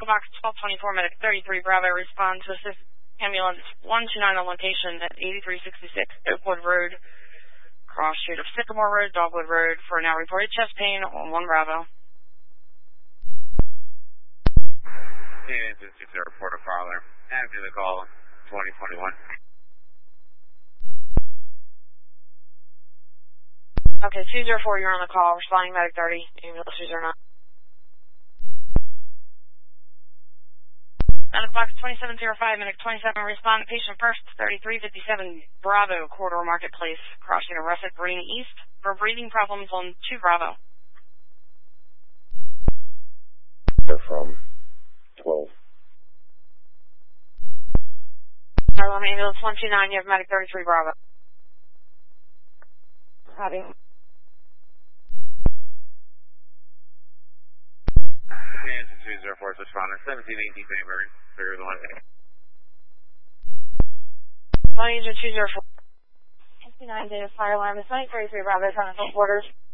box 1224, medic 33 Bravo, respond to assist ambulance 129 on location at 8366 Oakwood Road, cross street of Sycamore Road, Dogwood Road, for now reported chest pain on 1 Bravo. This is a report of Fowler. After the call, 2021. Okay, 204, you're on the call. Responding medic 30, ambulance 209. Medic box 2705, medic 27, respond to patient first, 3357 Bravo, Corridor Marketplace, crossing of Russet Green East for breathing problems on 2 Bravo. They're from 12. Ambulance 129, you have medic 33 Bravo. Having. Kansas 204, responder 1718 Bayberry, figure the one. 204. 59 data fire alarm is 33 Bravo, trying to headquarters.